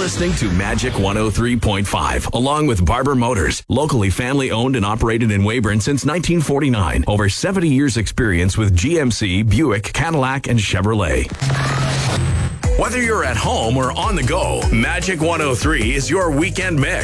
listening to Magic 103.5, along with Barber Motors, locally family owned and operated in Weyburn since 1949. Over 70 years experience with GMC, Buick, Cadillac, and Chevrolet. Whether you're at home or on the go, Magic 103 is your weekend mix.